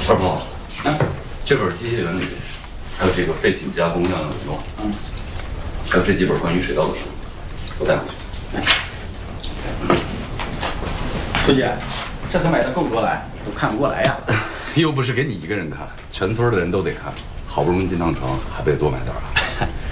二炮，这本《机械原理》，还有这个废品加工量用，还有这几本关于水稻的书，我带回去。 书记，这次买的够多了，都看不过来呀。 又不是给你一个人看，全村的人都得看。好不容易进趟城，还不得多买点啊？